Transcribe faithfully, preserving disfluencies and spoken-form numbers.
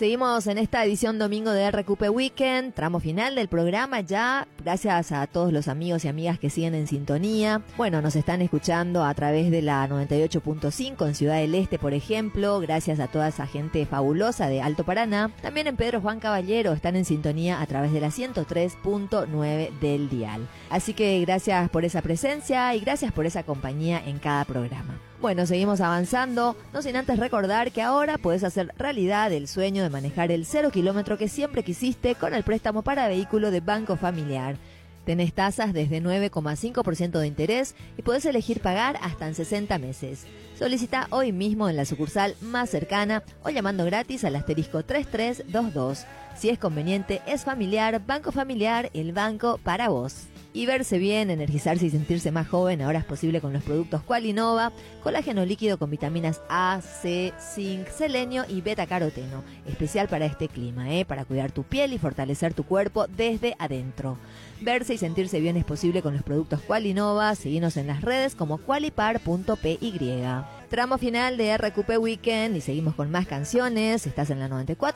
Seguimos en esta edición domingo de R Q P Weekend, tramo final del programa ya, gracias a todos los amigos y amigas que siguen en sintonía. Bueno, nos están escuchando a través de la noventa y ocho punto cinco en Ciudad del Este, por ejemplo, gracias a toda esa gente fabulosa de Alto Paraná. También en Pedro Juan Caballero están en sintonía a través de la ciento tres punto nueve del dial. Así que gracias por esa presencia y gracias por esa compañía en cada programa. Bueno, seguimos avanzando, no sin antes recordar que ahora puedes hacer realidad el sueño de manejar el cero kilómetro que siempre quisiste con el préstamo para vehículo de Banco Familiar. Tenés tasas desde nueve coma cinco por ciento de interés y podés elegir pagar hasta en sesenta meses. Solicita hoy mismo en la sucursal más cercana o llamando gratis al asterisco tres tres dos dos. Si es conveniente, es familiar, Banco Familiar, el banco para vos. Y verse bien, energizarse y sentirse más joven ahora es posible con los productos Qualinova, colágeno líquido con vitaminas A, C, zinc, selenio y beta-caroteno, especial para este clima, ¿eh? Para cuidar tu piel y fortalecer tu cuerpo desde adentro. Verse y sentirse bien es posible con los productos Qualinova, seguinos en las redes como qualipar punto p y. Tramo final de R Q P Weekend y seguimos con más canciones, estás en la noventa y cuatro